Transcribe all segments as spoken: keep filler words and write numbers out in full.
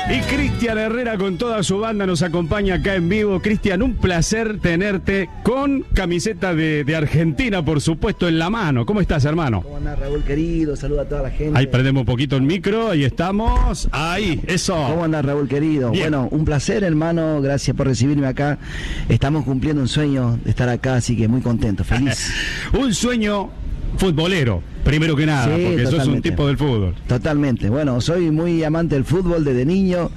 Y Cristian Herrera con toda su banda nos acompaña acá en vivo. Cristian, un placer tenerte con camiseta de, de Argentina, por supuesto, en la mano. ¿Cómo estás, hermano? ¿Cómo andás, Raúl, querido? Saluda a toda la gente. Ahí prendemos un poquito el micro, ahí estamos. Ahí, eso. ¿Cómo andás, Raúl, querido? Bien. Bueno, un placer, hermano. Gracias por recibirme acá. Estamos cumpliendo un sueño de estar acá, así que muy contento, feliz. Un sueño futbolero, primero que nada, Sí, porque sos un totalmente. tipo del fútbol. Totalmente. Bueno, soy muy amante del fútbol desde niño.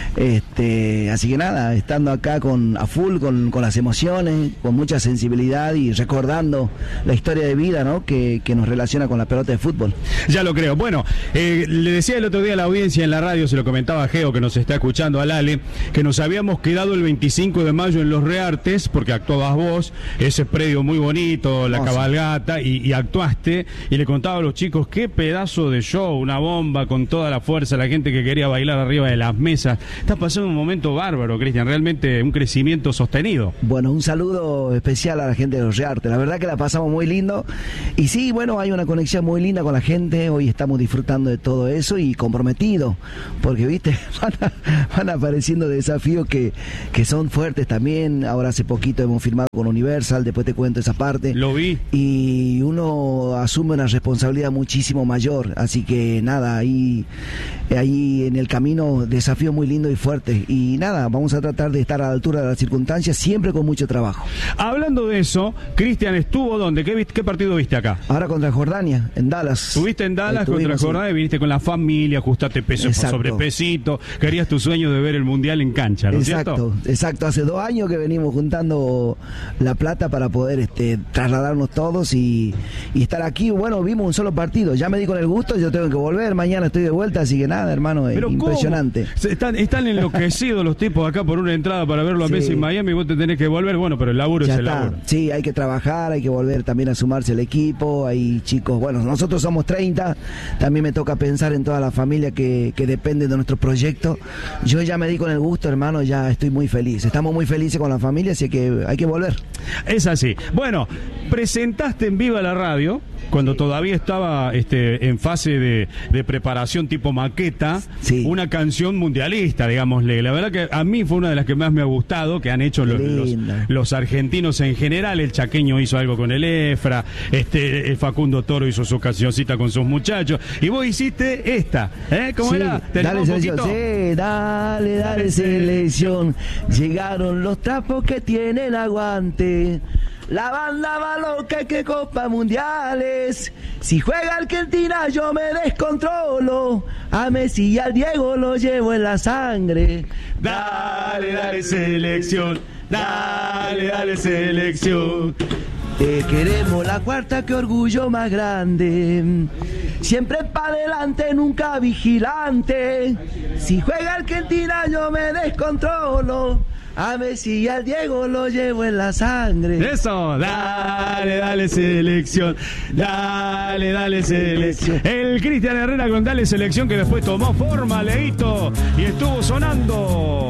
Este, así que nada, estando acá con a full, con, con las emociones, con mucha sensibilidad y recordando la historia de vida, ¿no? Que, que nos relaciona con la pelota de fútbol. Ya lo creo. Bueno, eh, le decía el otro día a la audiencia en la radio, se lo comentaba a Geo, que nos está escuchando, al Ale, que nos habíamos quedado el veinticinco de mayo en Los Reartes, porque actuabas vos, ese predio muy bonito, la Oh, cabalgata, y, y actuaste, y le contaba a los chicos, qué pedazo de show, una bomba con toda la fuerza, la gente que quería bailar arriba de las mesas. Estás pasando un momento bárbaro, Cristian, realmente un crecimiento sostenido. Bueno, un saludo especial a la gente de Los Reartes. La verdad que la pasamos muy lindo. Y sí, bueno, hay una conexión muy linda con la gente. Hoy estamos disfrutando de todo eso y comprometidos. Porque, viste, van, a- van apareciendo desafíos que, que son fuertes también. Ahora hace poquito hemos firmado con Universal, después te cuento esa parte. Lo vi. Y uno asume una responsabilidad muchísimo mayor. Así que nada, ahí, ahí en el camino desafíos muy lindos y fuertes. Y nada, vamos a tratar de estar a la altura de las circunstancias, siempre con mucho trabajo. Hablando de eso, Cristian estuvo ¿dónde? ¿Qué, viste- qué partido viste acá? Ahora contra Jordania, en Dallas. Estuviste en Dallas Estuvimos, contra sí. Jordania, viniste con la familia, ajustaste peso por Exacto. sobrepesito, querías tu sueño de ver el Mundial en cancha, ¿no es Exacto, cierto? exacto. Hace dos años que venimos juntando la plata para poder este, trasladarnos todos y, y estar aquí. Bueno, vimos un solo partido. Ya me di con el gusto, yo tengo que volver. Mañana estoy de vuelta, así que nada, hermano, es Pero impresionante. ¿cómo? Se- Están, están enloquecidos los tipos acá por una entrada para verlo a Sí. Messi en Miami y vos te tenés que volver. Bueno, pero el laburo Ya es el está. laburo. Sí, hay que trabajar, hay que volver también a sumarse al equipo. Hay chicos, bueno, nosotros somos treinta, también me toca pensar en toda la familia que, que depende de nuestro proyecto. Yo ya me di con el gusto, hermano, ya estoy muy feliz. Estamos muy felices con la familia, así que hay que volver. Es así. Bueno, presentaste en Viva la Radio, cuando todavía estaba este, en fase de, de preparación tipo maqueta, Sí. una canción mundialista, digámosle. La verdad que a mí fue una de las que más me ha gustado, que han hecho los, los, Linda. los argentinos en general. El chaqueño hizo algo con el Efra, este, el Facundo Toro hizo su cancioncita con sus muchachos, y vos hiciste esta, ¿eh? ¿Cómo Sí, era? ¿Te dale animás un selección, poquito? sí, dale, dale selección. Llegaron los trapos que tienen aguante. La banda va loca que copa mundiales. Si juega Argentina yo me descontrolo. A Messi y al Diego lo llevo en la sangre. Dale, dale selección, dale, dale selección. Te queremos la cuarta, qué orgullo más grande. Siempre para adelante, nunca vigilante. Si juega Argentina yo me descontrolo. A Messi y al Diego lo llevo en la sangre. Eso, dale, dale selección, dale, dale selección. El Cristian Herrera con Dale Selección, que después tomó forma, Leito, y estuvo sonando.